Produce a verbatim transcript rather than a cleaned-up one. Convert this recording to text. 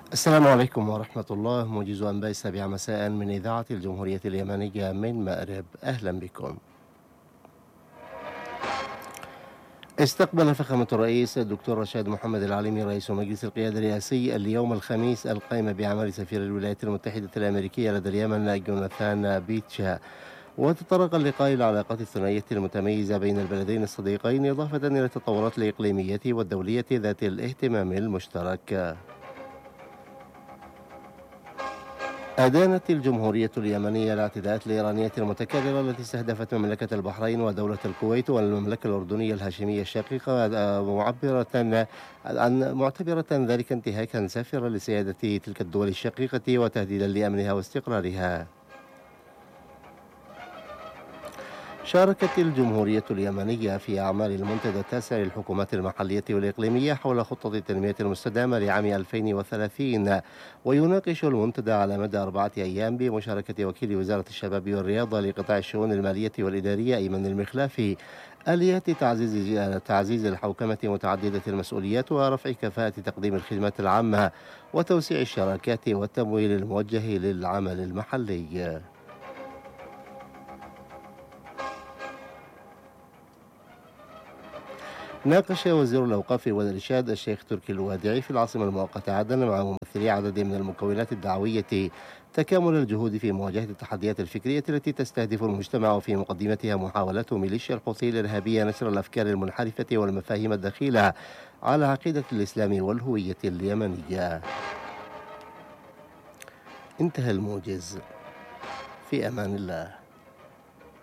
السلام عليكم ورحمة الله. موجز أنباء السابعة مساء من إذاعة الجمهورية اليمنية من مأرب، أهلا بكم. استقبل فخامة الرئيس الدكتور رشاد محمد العليمي رئيس مجلس القيادة الرئاسي اليوم الخميس القائمة بعمل سفير الولايات المتحدة الأمريكية لدى اليمن جوناثان بيتشا، وتطرق اللقاء إلى العلاقات الثنائية المتميزة بين البلدين الصديقين إضافة إلى التطورات الإقليمية والدولية ذات الاهتمام المشترك. أدانت الجمهورية اليمنية الاعتداءات الإيرانية المتكررة التي استهدفت مملكة البحرين ودولة الكويت والمملكة الأردنية الهاشمية الشقيقة، معبرة عن معتبرة ذلك انتهاكا سافرا لسيادة تلك الدول الشقيقة وتهديدا لأمنها واستقرارها. شاركت الجمهورية اليمنية في أعمال المنتدى التاسع للحكومات المحلية والإقليمية حول خطة التنمية المستدامة لعام ألفين وثلاثين، ويناقش المنتدى على مدى أربعة أيام بمشاركة وكيل وزارة الشباب والرياضة لقطاع الشؤون المالية والإدارية أيمن المخلافي آليات تعزيز تعزيز الحوكمة متعددة المسؤوليات ورفع كفاءة تقديم الخدمات العامة وتوسيع الشراكات والتمويل الموجه للعمل المحلي. ناقش وزير الأوقاف والإرشاد الشيخ تركي الوادعي في العاصمة المؤقتة عدن مع ممثلي عدد من المكونات الدعوية تكامل الجهود في مواجهة التحديات الفكرية التي تستهدف المجتمع، وفي مقدمتها محاولات ميليشيا الحوثي الإرهابية نشر الأفكار المنحرفة والمفاهيم الدخيلة على عقيدة الإسلام والهوية اليمنية. انتهى الموجز، في أمان الله.